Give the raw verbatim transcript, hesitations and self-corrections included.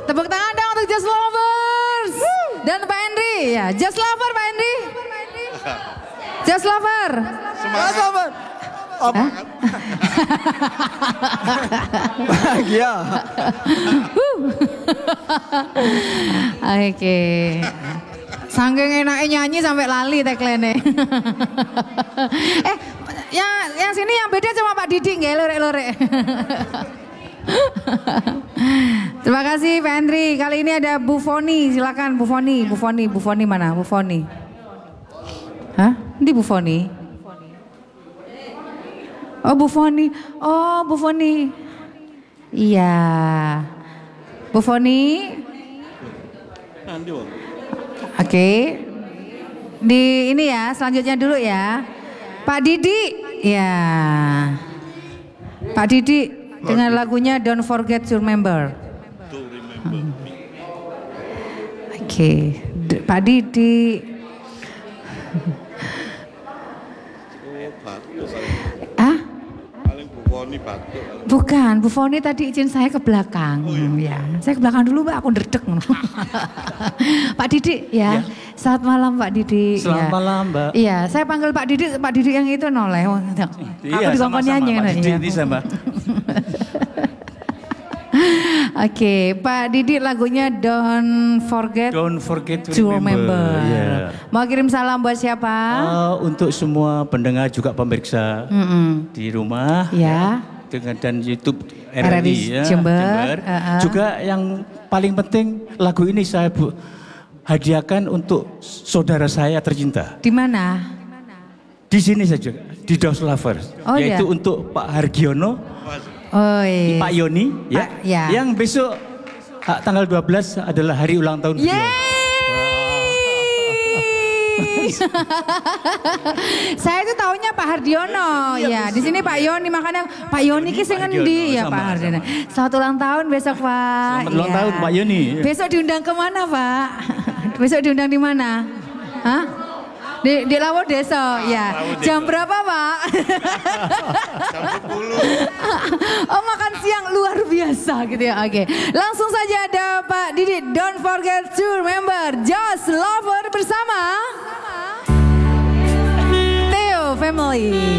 Tepuk tangan dong untuk Just Lovers. Dan Pak Henry. Ya, Just Lover Pak Henry. Just Lover. Semangat. Just Lover. Apa? Bahagia. Oke. Saking enaknya nyanyi sampai lali tagline-nya. eh, yang, yang sini yang beda cuma Pak Didi nggak lorek-lorek. Terima kasih Pak Henry. Kali ini ada Bu Foni, silakan Bu Foni. Bu Foni, Bu Foni mana? Bu Foni. Hah? Ini Bu Foni. Oh Bu Foni. Oh Bu Foni. Iya. Bu Foni. Oke. Okay. Di ini ya, selanjutnya dulu ya. Pak Didi. Ya. Pak Didi dengan lagunya Don't Forget to Remember. Oke. Okay. Pak Didi. Ah? Bukan, Bu Foni tadi izin saya ke belakang. Oh, iya. Ya, saya ke belakang dulu Mbak, aku ndredeg. Pak Didi ya. ya. Selamat malam Pak Didi. Selamat ya. malam Mbak. Iya, saya panggil Pak Didi, Pak Didi yang itu noleh. Iya, aku sama-sama nyanyi, Pak Didi ini sama. Oke, Pak Didi lagunya Don't Forget Don't Forget to, to Remember. remember. Yeah. Mau kirim salam buat siapa? Uh, untuk semua pendengar juga pemirsa mm -mm. di rumah. Ya. Dengan dan YouTube R R I ya, Jember. Jember. Uh -uh. Juga yang paling penting lagu ini saya bu, hadiahkan untuk saudara saya tercinta. Di mana? Di sini saja, di Dos Lovers. Oh, yaitu ya? Untuk Pak Hargiono. Oh, iya. Pak Yoni ya, ah, ya. Yang besok tanggal dua belas adalah hari ulang tahun beliau. Wow. Saya itu taunya Pak Hardiono ya, di sini Pak Yoni, makanya Pak Yoni ki sing ngendi ya Pak Hardiono. Selamat ulang tahun besok Pak. Selamat ulang ya. tahun Pak Yoni. Besok diundang kemana Pak? Besok diundang di mana? Hah? Di, di Lawo Desa, ya. Lawo Desa. Jam berapa Pak? Jam sepuluh. Oh makan siang luar biasa gitu ya, oke. Langsung saja ada Pak Didi, Don't Forget to Remember, Just Lover bersama Theo Family.